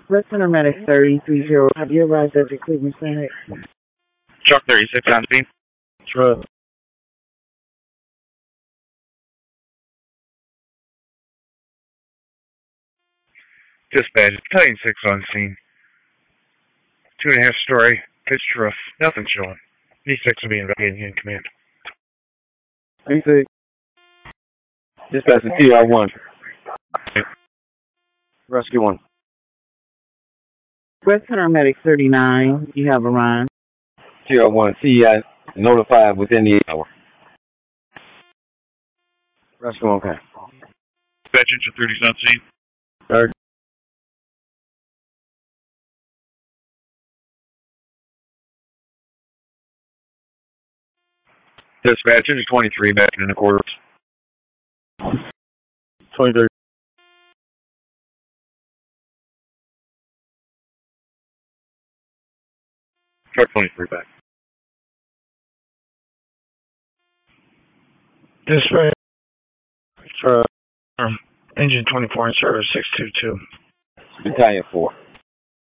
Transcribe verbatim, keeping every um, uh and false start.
West Center Medic thirty three zero. Have you arrived at the Cleveland Clinic? Truck thirty-six on scene. Truck. Dispatch, Battalion six on scene. Two and a half story, pitched roof, nothing showing. D six will be investigating in command. D six. Dispatch to T R one. Rescue one. West Center Medic thirty-nine. You have arrived. T R one. C I notified within the hour. Rescue one, okay. Dispatch engine thirty on scene. Third. Dispatch engine twenty-three back in the quarters. twenty-three. Truck twenty-three back. Dispatch. Truck. Um, engine twenty-four in service, six two two. Battalion four.